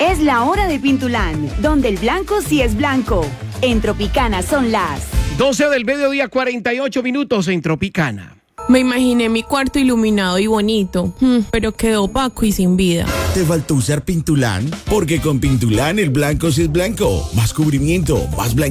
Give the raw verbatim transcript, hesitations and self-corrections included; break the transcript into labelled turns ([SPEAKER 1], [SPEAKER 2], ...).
[SPEAKER 1] Es la hora de Pintulán, donde el blanco sí es blanco. En Tropicana son las
[SPEAKER 2] doce del mediodía, cuarenta y ocho minutos en Tropicana.
[SPEAKER 3] Me imaginé mi cuarto iluminado y bonito, pero quedó opaco y sin vida.
[SPEAKER 4] ¿Te faltó usar Pintulán? Porque con Pintulán el blanco sí es blanco. Más cubrimiento, más blanco.